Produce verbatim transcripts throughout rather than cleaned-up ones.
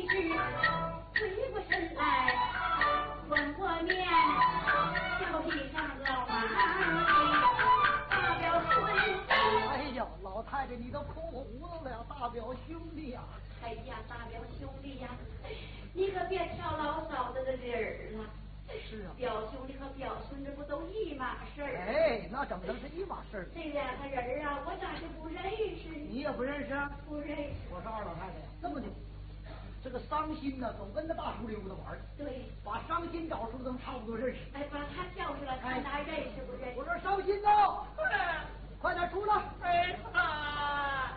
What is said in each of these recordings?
回过身来问过面，脚皮上老马大表孙。 哎呦，老太太你都哭糊涂了，大表兄弟呀、啊！ 哎呀，大表兄弟呀，你可别挑老嫂子的理儿了。 是啊， 表兄弟和表孙子不都一码事儿？ 哎，那怎么能是一码事儿？ 这两个人啊，我咋就不认识呢？ 你也不认识？ 不认识。 我说二老太太呀，这么的，这个伤心呢，总跟着大叔溜达玩。 对， 把伤心找出来，咱们差不多认识。 哎，把他叫出来，看他认识不认识？ 我说伤心呐，快点出来！ 哎啊！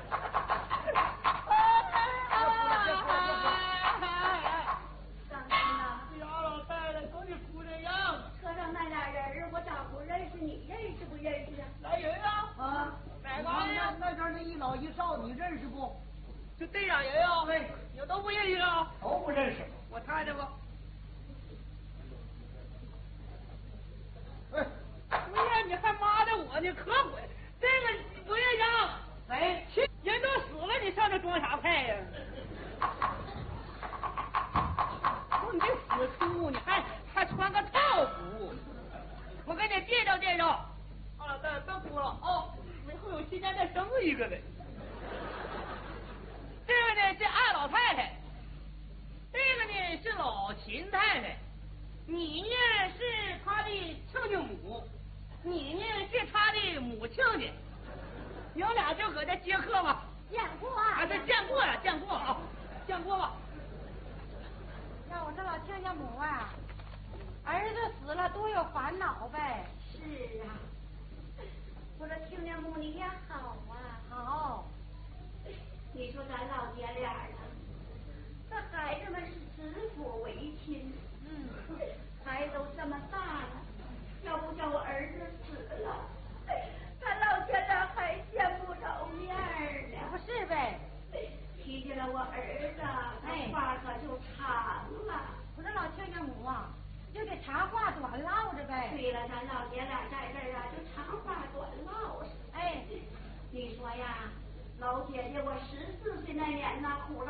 伤心呐！ 二老太太，瞅你哭这样。 车上那俩人，我咋不认识？你认识不认识啊？ 来人啊！ 啊， 哪个呀？ 那边那一老一少，你认识不？ 就这俩人啊？ 对， 你都不认识啊？ 都不认识。 我看着吧。 哎， 不是，你还骂的我呢？可鬼！这个不认识啊？ 谁？ 人都死了，你上这装啥派呀？说你这死猪，你还还穿个套服？我给你介绍介绍。二老太太别哭了哦，以后有时间再生一个呗。这个呢是二老太太，这个呢是老秦太太，你呢是他的亲家母，你呢是他的母亲家，你们俩就搁这接客吧。 见过啊！ 啊，这见过了，见过啊，见过吧。 要我这老亲家母啊，儿子死了多有烦恼呗。 是啊，我说亲家母你也好啊。 好。 你说咱老姐俩呢，这孩子们是指腹为亲， 嗯， 孩子都这么大了，要不叫我儿子死了，咱老姐俩还见不着面呢。 不是呗？ 提起来我儿子， 哎， 话可就长了。 我这老亲家母啊，就得长话短唠着呗。 对了，咱老姐俩在这儿啊，就长话短唠着。 哎， 你说呀，老姐姐，我十四岁那年呐，苦了。